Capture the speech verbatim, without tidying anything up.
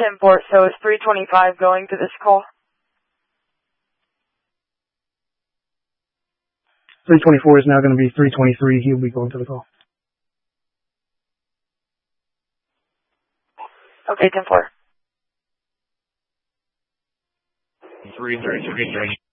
ten four, so is three twenty-five going to this call? three twenty-four is now going to be three twenty-three. He'll be going to the call. Okay, ten four. three thirty-three.